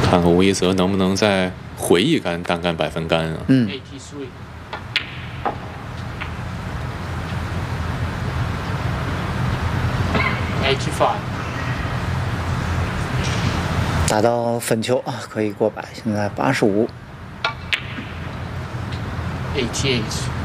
看看吴一泽能不能再回一杆单杆100分杆啊 83 85 打到粉球啊，可以过100，现在85 88